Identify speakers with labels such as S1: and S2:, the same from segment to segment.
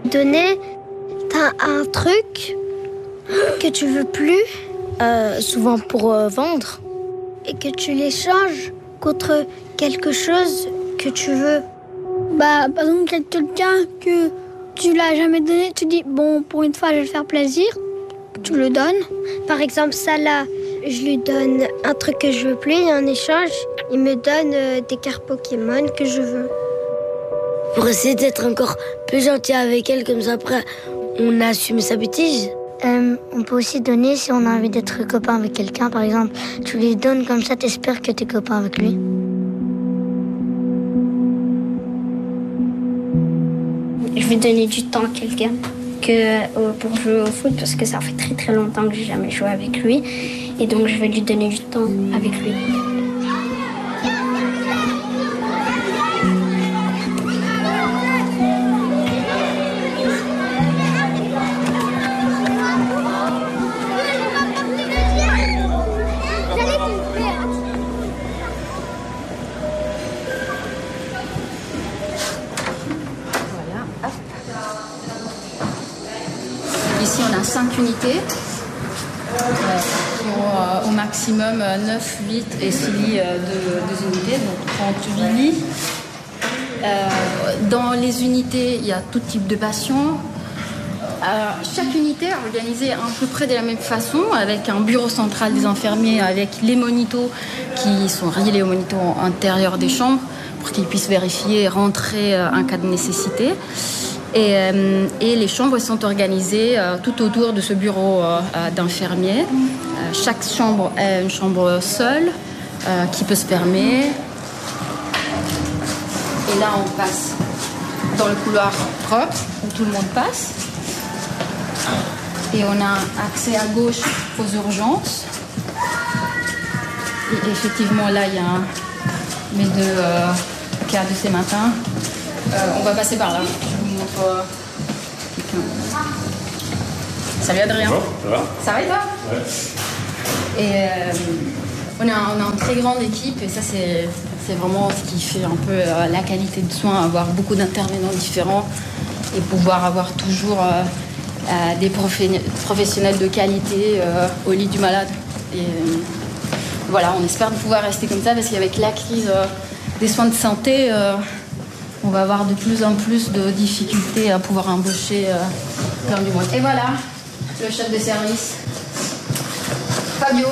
S1: Donner, t'as un truc que tu veux plus, souvent pour vendre, et que tu l'échanges contre quelque chose que tu veux.
S2: Par exemple, quelqu'un que tu l'as jamais donné, tu dis bon, pour une fois je vais le faire plaisir, tu le donnes.
S1: Par exemple, ça là, je lui donne un truc que je veux plus et en échange, il me donne des cartes Pokémon que je veux.
S3: Pour essayer d'être encore plus gentil avec elle, comme ça après on assume sa bêtise.
S1: On peut aussi donner si on a envie d'être copain avec quelqu'un, par exemple. Tu lui donnes comme ça, t'espères que t'es copain avec lui.
S2: Je vais donner du temps à quelqu'un pour jouer au foot parce que ça fait très très longtemps que j'ai jamais joué avec lui. Et donc je vais lui donner du temps avec lui.
S4: Ici, on a 5 unités, au maximum 9, 8 et 6 lits de unités, donc 38 lits. Dans les unités, il y a tout type de patients. Chaque unité est organisée à peu près de la même façon, avec un bureau central des infirmiers, avec les monitos qui sont reliés aux monitos intérieurs des chambres pour qu'ils puissent vérifier et rentrer en cas de nécessité. Et les chambres sont organisées tout autour de ce bureau d'infirmiers. Chaque chambre est une chambre seule qui peut se fermer. Et là, on passe dans le couloir propre où tout le monde passe. Et on a accès à gauche aux urgences. Et effectivement, là, il y a mes 2 cas de ce matin. On va passer par là. Salut Adrien.
S5: Ça va?
S4: Ça va et toi?
S5: Ouais.
S4: Et on a une très grande équipe et ça c'est vraiment ce qui fait un peu la qualité de soins, avoir beaucoup d'intervenants différents et pouvoir avoir toujours des professionnels de qualité au lit du malade. Et voilà, on espère de pouvoir rester comme ça parce qu'avec la crise des soins de santé, on va avoir de plus en plus de difficultés à pouvoir embaucher plein du monde. Et voilà, le chef de service, Fabio.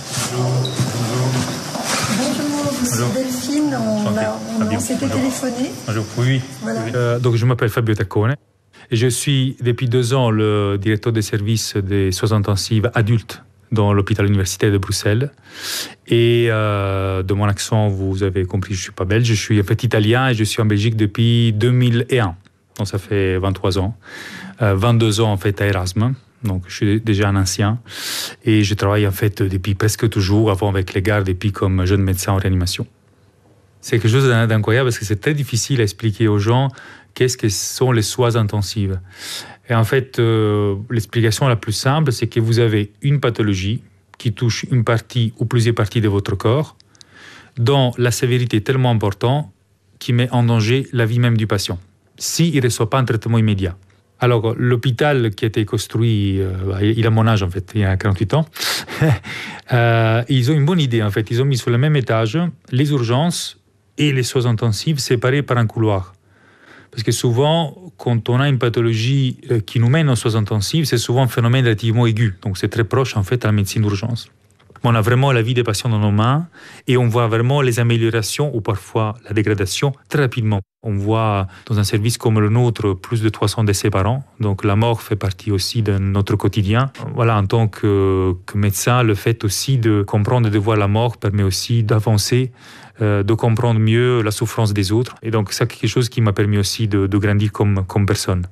S6: Bonjour, Delphine, on s'était téléphoné.
S5: Bonjour, oui.
S6: Voilà.
S5: Donc je m'appelle Fabio Taccone et je suis depuis 2 ans le directeur des services des soins intensifs adultes dans l'hôpital universitaire de Bruxelles. Et de mon accent, vous avez compris, je ne suis pas belge, je suis en fait italien et je suis en Belgique depuis 2001. Donc ça fait 23 ans. 22 ans en fait à Erasme, donc je suis déjà un ancien. Et je travaille en fait depuis presque toujours, avant avec les gardes et puis comme jeune médecin en réanimation. C'est quelque chose d'incroyable parce que c'est très difficile à expliquer aux gens qu'est-ce que sont les soins intensifs. Et en fait, l'explication la plus simple, c'est que vous avez une pathologie qui touche une partie ou plusieurs parties de votre corps, dont la sévérité est tellement importante qu'il met en danger la vie même du patient, s'il ne reçoit pas un traitement immédiat. Alors, l'hôpital qui a été construit, il a mon âge en fait, il y a 48 ans, ils ont une bonne idée en fait. Ils ont mis sur le même étage les urgences et les soins intensifs séparés par un couloir. Parce que souvent, quand on a une pathologie qui nous mène aux soins intensifs, c'est souvent un phénomène relativement aigu. Donc c'est très proche en fait à la médecine d'urgence. On a vraiment la vie des patients dans nos mains et on voit vraiment les améliorations ou parfois la dégradation très rapidement. On voit dans un service comme le nôtre plus de 300 décès par an. Donc la mort fait partie aussi de notre quotidien. Voilà, en tant que médecin, le fait aussi de comprendre et de voir la mort permet aussi d'avancer, de comprendre mieux la souffrance des autres. Et donc c'est quelque chose qui m'a permis aussi de grandir comme personne.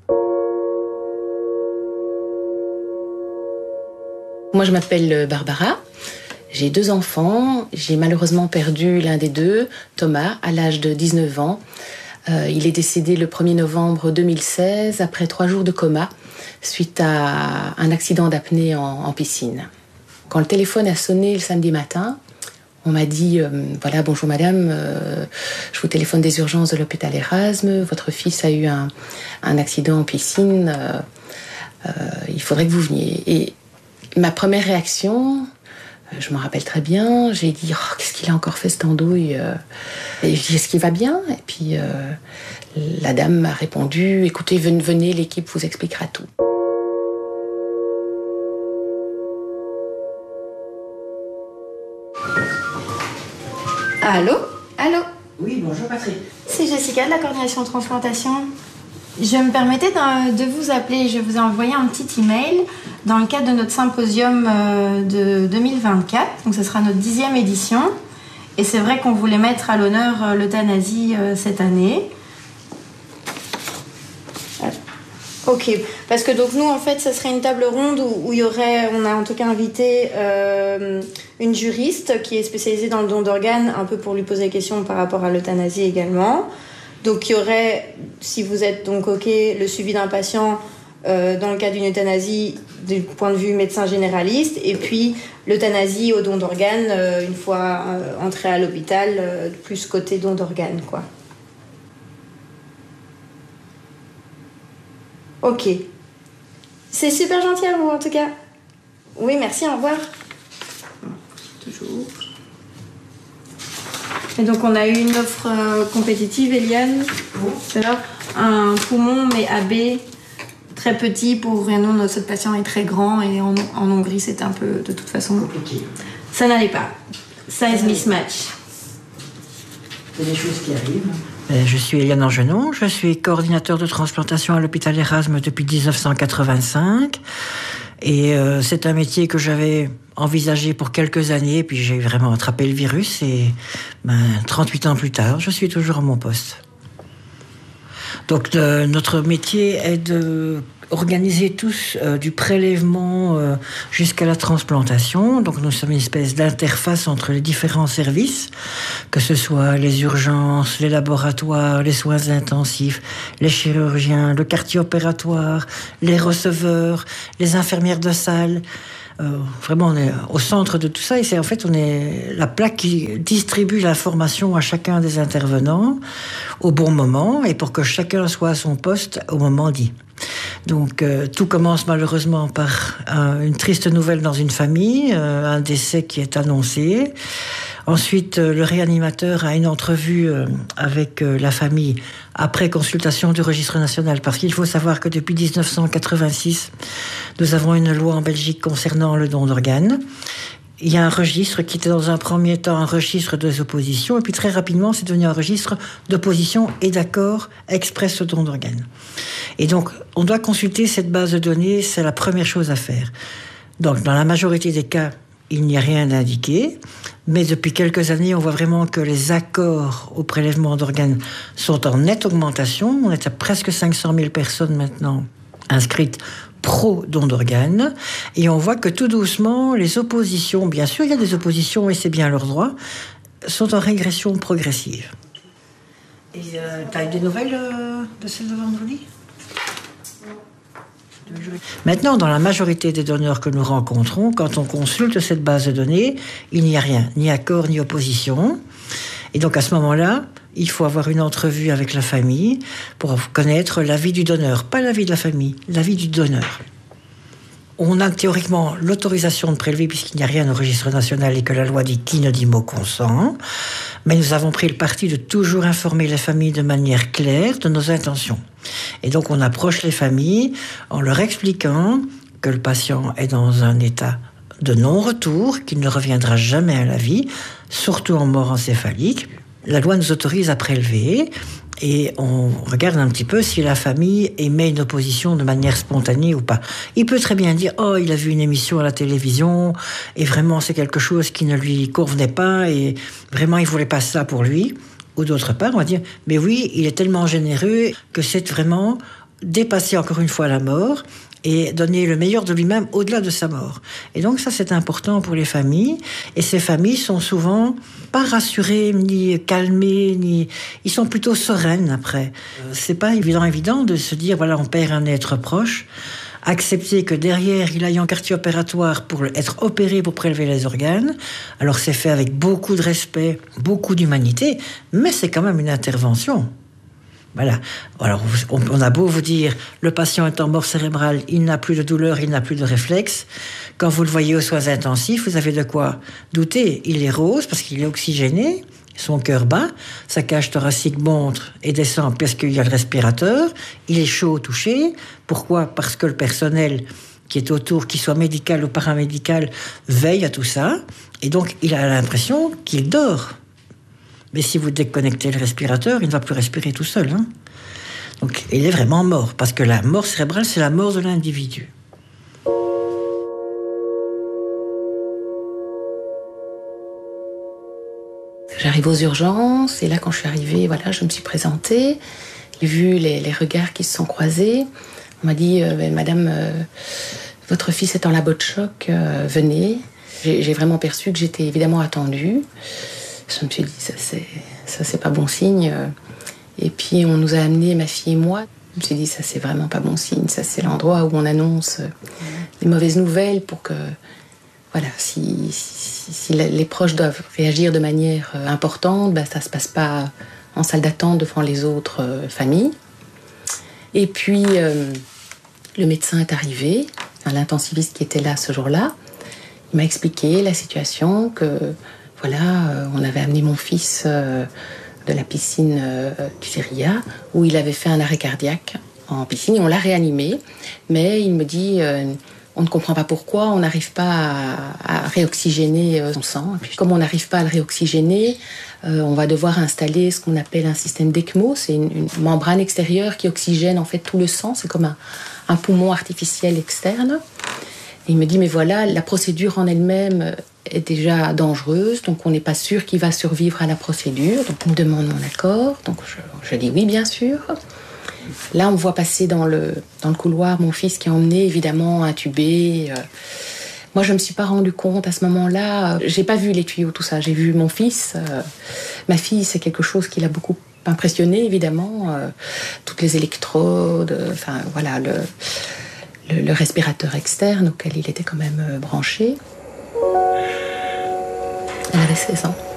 S7: Moi je m'appelle Barbara. J'ai 2 enfants, j'ai malheureusement perdu l'un des 2, Thomas, à l'âge de 19 ans. Il est décédé le 1er novembre 2016 après 3 jours de coma suite à un accident d'apnée en piscine. Quand le téléphone a sonné le samedi matin, On m'a dit, voilà, bonjour madame, je vous téléphone des urgences de l'hôpital Erasme, votre fils a eu un accident en piscine, il faudrait que vous veniez. Et ma première réaction, je m'en rappelle très bien, j'ai dit, oh, qu'est-ce qu'il a encore fait cette andouille, et je dis, est-ce qu'il va bien? Et puis la dame m'a répondu, écoutez, venez, l'équipe vous expliquera tout.
S8: Allô? Allô?
S9: Oui, bonjour Patrick.
S8: C'est Jessica de la coordination de transplantation. Je me permettais de vous appeler. Je vous ai envoyé un petit email dans le cadre de notre symposium de 2024. Donc ce sera notre 10e édition. Et c'est vrai qu'on voulait mettre à l'honneur l'euthanasie cette année. Ok, parce que donc nous en fait ça serait une table ronde où il y aurait, on a en tout cas invité une juriste qui est spécialisée dans le don d'organes, un peu pour lui poser des questions par rapport à l'euthanasie également. Donc il y aurait, si vous êtes donc ok, le suivi d'un patient dans le cas d'une euthanasie du point de vue médecin généraliste, et puis l'euthanasie au don d'organes une fois entré à l'hôpital, plus côté don d'organes quoi. Ok. C'est super gentil à vous, en tout cas. Oui, merci, au revoir. Toujours. Et donc, on a eu une offre compétitive, Eliane. C'est là, un poumon, mais AB, très petit. Pour nous, notre patient est très grand. Et en Hongrie, c'était un peu, de toute façon,
S9: compliqué.
S8: Ça n'allait pas. Size mismatch.
S9: C'est des choses qui arrivent.
S10: Je suis Eliane Angenon, je suis coordinateur de transplantation à l'hôpital Erasme depuis 1985. Et c'est un métier que j'avais envisagé pour quelques années, puis j'ai vraiment attrapé le virus. Et 38 ans plus tard, je suis toujours à mon poste. Donc notre métier est de organiser tous du prélèvement jusqu'à la transplantation. Donc nous sommes une espèce d'interface entre les différents services, que ce soit les urgences, les laboratoires, les soins intensifs, les chirurgiens, le quartier opératoire, les receveurs, les infirmières de salle. Vraiment, on est au centre de tout ça et on est la plaque qui distribue l'information à chacun des intervenants au bon moment et pour que chacun soit à son poste au moment dit. Donc tout commence malheureusement par une triste nouvelle dans une famille, un décès qui est annoncé. Ensuite, le réanimateur a une entrevue avec la famille après consultation du registre national, parce qu'il faut savoir que depuis 1986, nous avons une loi en Belgique concernant le don d'organes. Il y a un registre qui était dans un premier temps un registre des oppositions, et puis très rapidement, c'est devenu un registre d'opposition et d'accord express au don d'organes. Et donc, on doit consulter cette base de données, c'est la première chose à faire. Donc, dans la majorité des cas, il n'y a rien d'indiqué, mais depuis quelques années, on voit vraiment que les accords au prélèvement d'organes sont en nette augmentation. On est à presque 500 000 personnes maintenant inscrites pro-don d'organes, et on voit que tout doucement, les oppositions, bien sûr, il y a des oppositions et c'est bien leur droit, sont en régression progressive. Et tu as eu des nouvelles de celle de vendredi ? Maintenant, dans la majorité des donneurs que nous rencontrons, quand on consulte cette base de données, il n'y a rien, ni accord, ni opposition. Et donc à ce moment-là, il faut avoir une entrevue avec la famille pour connaître l'avis du donneur, pas l'avis de la famille, l'avis du donneur. On a théoriquement l'autorisation de prélever puisqu'il n'y a rien au registre national et que la loi dit qui ne dit mot consent. Mais nous avons pris le parti de toujours informer les familles de manière claire de nos intentions. Et donc on approche les familles en leur expliquant que le patient est dans un état de non-retour, qu'il ne reviendra jamais à la vie, surtout en mort encéphalique. La loi nous autorise à prélever et on regarde un petit peu si la famille émet une opposition de manière spontanée ou pas. Il peut très bien dire « Oh, il a vu une émission à la télévision et vraiment c'est quelque chose qui ne lui convenait pas et vraiment il voulait pas ça pour lui ». Ou d'autre part, on va dire « Mais oui, il est tellement généreux que c'est vraiment dépasser encore une fois la mort ». Et donner le meilleur de lui-même au-delà de sa mort. Et donc ça, c'est important pour les familles. Et ces familles sont souvent pas rassurées, ni calmées, ni... Ils sont plutôt sereines après. C'est pas évident de se dire, voilà, on perd un être proche. accepter que derrière, il aille en quartier opératoire pour être opéré pour prélever les organes. Alors c'est fait avec beaucoup de respect, beaucoup d'humanité, mais c'est quand même une intervention. Voilà. Alors on a beau vous dire, le patient est en mort cérébrale, il n'a plus de douleur, il n'a plus de réflexe. Quand vous le voyez aux soins intensifs, vous avez de quoi douter. Il est rose parce qu'il est oxygéné, son cœur bat, sa cage thoracique monte et descend parce qu'il y a le respirateur, il est chaud au toucher. Pourquoi ? Parce que le personnel qui est autour, qu'il soit médical ou paramédical, veille à tout ça, et donc il a l'impression qu'il dort. Mais si vous déconnectez le respirateur, il ne va plus respirer tout seul. Hein. Donc il est vraiment mort, parce que la mort cérébrale, c'est la mort de l'individu.
S7: J'arrive aux urgences, et là, quand je suis arrivée, voilà, je me suis présentée. J'ai vu les regards qui se sont croisés. On m'a dit, Madame, votre fils est en labo de choc, venez. J'ai vraiment perçu que j'étais évidemment attendue. Je me suis dit, ça c'est pas bon signe. Et puis, on nous a amenés, ma fille et moi. Je me suis dit, ça c'est vraiment pas bon signe. Ça, c'est l'endroit où on annonce des mauvaises nouvelles pour que, voilà, si les proches doivent réagir de manière importante, ça ne se passe pas en salle d'attente devant les autres familles. Et puis, le médecin est arrivé, l'intensiviste qui était là ce jour-là. Il m'a expliqué la situation, que voilà, on avait amené mon fils de la piscine Cuseria, où il avait fait un arrêt cardiaque en piscine, et on l'a réanimé. Mais il me dit... on ne comprend pas pourquoi, on n'arrive pas à réoxygéner son sang. Et puis, comme on n'arrive pas à le réoxygéner, on va devoir installer ce qu'on appelle un système d'ECMO. C'est une membrane extérieure qui oxygène en fait tout le sang. C'est comme un poumon artificiel externe. Et il me dit, mais voilà, la procédure en elle-même est déjà dangereuse, donc on n'est pas sûr qu'il va survivre à la procédure. Donc on me demande mon accord, donc je dis oui, bien sûr. Là, on me voit passer dans le couloir mon fils qui est emmené, évidemment, intubé. Moi, je ne me suis pas rendu compte à ce moment-là. J'ai pas vu les tuyaux, tout ça. J'ai vu mon fils. Ma fille, c'est quelque chose qui l'a beaucoup impressionné, évidemment. Toutes les électrodes, enfin, voilà, le respirateur externe auquel il était quand même branché. Elle avait 16 ans.